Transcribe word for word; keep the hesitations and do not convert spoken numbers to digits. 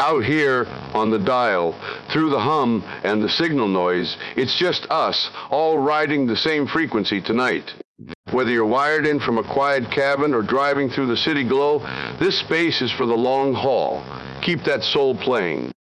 Out here on the dial, through the hum and the signal noise, it's just us, all riding the same frequency tonight. Whether you're wired in from a quiet cabin or driving through the city glow, this space is for the long haul. Keep that soul playing.